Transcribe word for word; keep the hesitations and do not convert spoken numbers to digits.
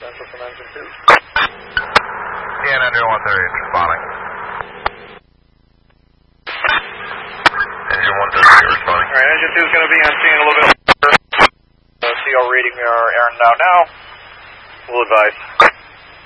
Central from engine two. Yeah, engine one thirty, responding. Engine one thirty, responding. Alright, engine two is going to be on scene a little bit later. Uh, C L reading our Aaron now now. We'll advise.